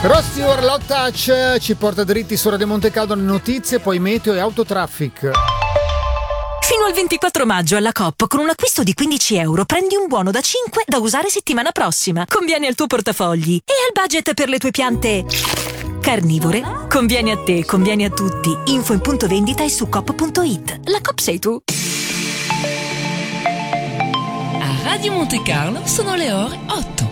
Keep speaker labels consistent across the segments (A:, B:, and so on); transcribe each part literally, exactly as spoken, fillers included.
A: Rosti Warlock Touch ci porta dritti su Radio Monte Caldo, le notizie, poi meteo e autotraffic.
B: Fino al ventiquattro maggio alla Coop con un acquisto di quindici euro prendi un buono da cinque da usare settimana prossima. Conviene al tuo portafogli e al budget per le tue piante carnivore. Conviene a te, conviene a tutti. Info in punto vendita e su coop punto it. La Coop sei tu.
C: A Radio Monte Carlo sono le ore otto.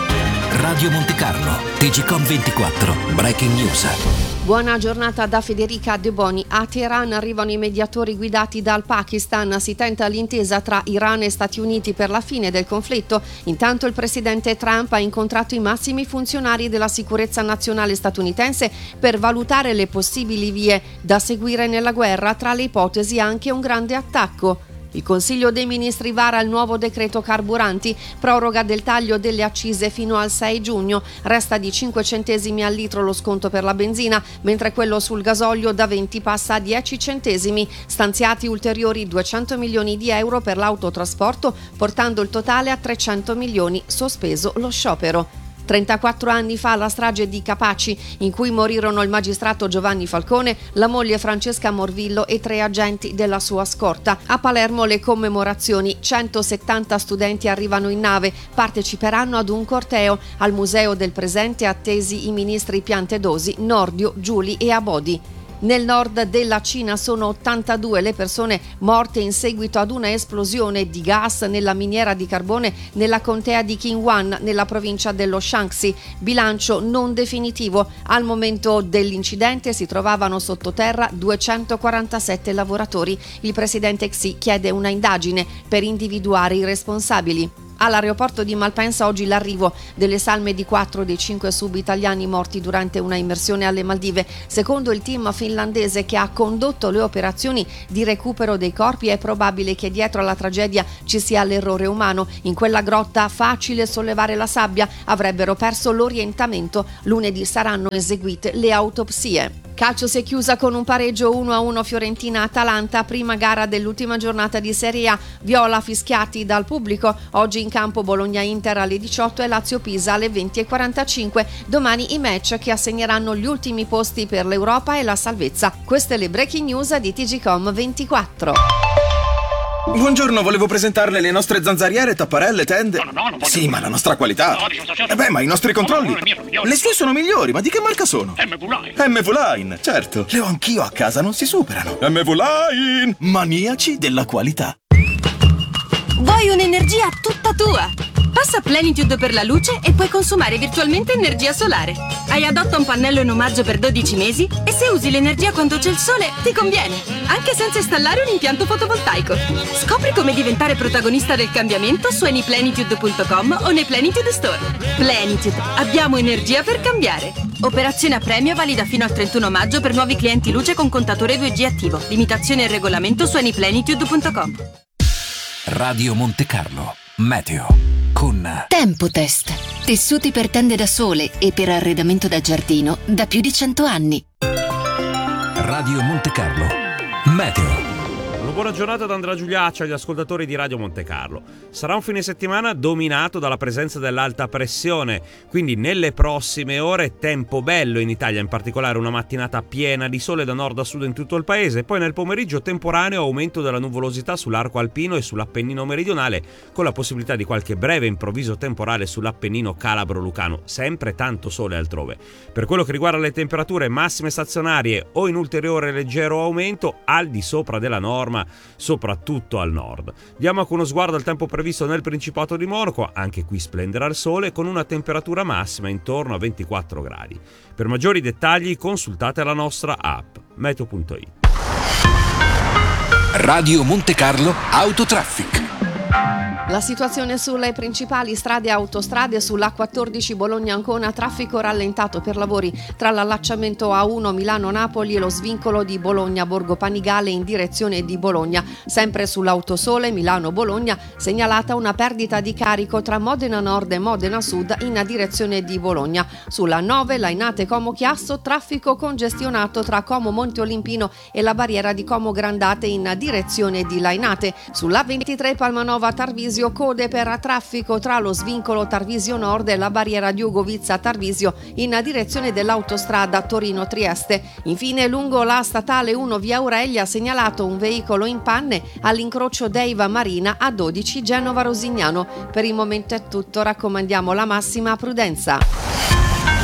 D: Radio Monte Carlo, T G Com ventiquattro, Breaking News.
E: Buona giornata da Federica De Boni. A Teheran arrivano i mediatori guidati dal Pakistan. Si tenta l'intesa tra Iran e Stati Uniti per la fine del conflitto. Intanto il presidente Trump ha incontrato i massimi funzionari della sicurezza nazionale statunitense per valutare le possibili vie da seguire nella guerra, tra le ipotesi anche un grande attacco. Il Consiglio dei Ministri vara il nuovo decreto carburanti, proroga del taglio delle accise fino al sei giugno, resta di cinque centesimi al litro lo sconto per la benzina, mentre quello sul gasolio da venti passa a dieci centesimi, stanziati ulteriori duecento milioni di euro per l'autotrasporto, portando il totale a trecento milioni, sospeso lo sciopero. trentaquattro anni fa la strage di Capaci, in cui morirono il magistrato Giovanni Falcone, la moglie Francesca Morvillo e tre agenti della sua scorta. A Palermo le commemorazioni, centosettanta studenti arrivano in nave, parteciperanno ad un corteo. Al Museo del Presente attesi i ministri Piantedosi, Nordio, Giuli e Abodi. Nel nord della Cina sono ottantadue le persone morte in seguito ad una esplosione di gas nella miniera di carbone nella contea di Qinhuan, nella provincia dello Shaanxi. Bilancio non definitivo. Al momento dell'incidente si trovavano sottoterra duecentoquarantasette lavoratori. Il presidente Xi chiede una indagine per individuare i responsabili. All'aeroporto di Malpensa oggi l'arrivo delle salme di quattro dei cinque sub italiani morti durante una immersione alle Maldive. Secondo il team finlandese che ha condotto le operazioni di recupero dei corpi, è probabile che dietro alla tragedia ci sia l'errore umano. In quella grotta facile sollevare la sabbia, avrebbero perso l'orientamento. Lunedì saranno eseguite le autopsie. Calcio si è chiusa con un pareggio uno a uno Fiorentina-Atalanta, prima gara dell'ultima giornata di Serie A. Viola fischiati dal pubblico. Oggi in campo Bologna-Inter alle diciotto e Lazio-Pisa alle venti e quarantacinque. Domani i match che assegneranno gli ultimi posti per l'Europa e la salvezza. Queste le breaking news di T G Com ventiquattro.
F: Buongiorno, volevo presentarle le nostre zanzariere, tapparelle, tende.
G: No, no, no, non
F: Sì, ma la nostra qualità.
G: No, dice un sacerdote.
F: Eh beh, ma i nostri controlli.
G: No, no, no, le mie sono migliori.
F: Le sue sono migliori, ma di che marca sono?
G: M V Line.
F: M V Line, certo. Le ho anch'io a casa, non si superano. M V Line, maniaci della qualità.
H: Vuoi un'energia tutta tua? Passa Plenitude per la luce e puoi consumare virtualmente energia solare. Hai adotta un pannello in omaggio per dodici mesi e se usi l'energia quando c'è il sole ti conviene, anche senza installare un impianto fotovoltaico. Scopri come diventare protagonista del cambiamento su anyplenitude punto com o nei Plenitude Store. Plenitude, abbiamo energia per cambiare. Operazione a premio valida fino al trentuno maggio per nuovi clienti luce con contatore due G attivo. Limitazione e regolamento su anyplenitude punto com.
D: Radio Monte Carlo, meteo con
I: Tempotest, tessuti per tende da sole e per arredamento da giardino da più di cento anni.
D: Radio Monte Carlo, meteo.
J: Una buona giornata da Andrea Giuliaccia agli ascoltatori di Radio Monte Carlo. Sarà un fine settimana dominato dalla presenza dell'alta pressione, quindi nelle prossime ore tempo bello in Italia, in particolare una mattinata piena di sole da nord a sud in tutto il paese, poi nel pomeriggio temporaneo aumento della nuvolosità sull'arco alpino e sull'Appennino meridionale, con la possibilità di qualche breve improvviso temporale sull'Appennino calabro-lucano, sempre tanto sole altrove. Per quello che riguarda le temperature massime stazionarie o in ulteriore leggero aumento al di sopra della norma, soprattutto al nord. Diamo anche uno sguardo al tempo previsto nel Principato di Monaco, anche qui splenderà il sole con una temperatura massima intorno a ventiquattro gradi. Per maggiori dettagli consultate la nostra app meteo punto it.
D: Radio Monte Carlo Autotraffic.
E: La situazione sulle principali strade e autostrade, sull'A quattordici Bologna-Ancona, traffico rallentato per lavori tra l'allacciamento A uno Milano-Napoli e lo svincolo di Bologna-Borgo Panigale in direzione di Bologna. Sempre sull'Autosole Milano-Bologna segnalata una perdita di carico tra Modena Nord e Modena Sud in direzione di Bologna. Sulla nove Lainate-Como Chiasso, traffico congestionato tra Como Monte Olimpino e la barriera di Como Grandate in direzione di Lainate. Sulla ventitré Palmanova Tarvisio Brusio, code per traffico tra lo svincolo Tarvisio Nord e la barriera di Ugovizza Tarvisio in direzione dell'autostrada Torino-Trieste. Infine, lungo la statale uno via Aurelia, segnalato un veicolo in panne all'incrocio Deiva Marina A dodici Genova Rosignano. Per il momento è tutto, raccomandiamo la massima prudenza.